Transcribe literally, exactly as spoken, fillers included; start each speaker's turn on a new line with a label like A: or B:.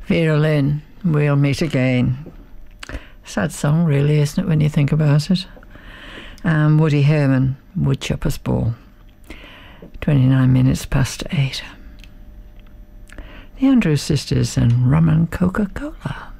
A: Vera Lynn, We'll Meet Again. Sad song, really, isn't it, when you think about it? Um, Woody Herman, Woodchopper's Ball. twenty-nine minutes past eight. The Andrews Sisters and Rum and Coca-Cola.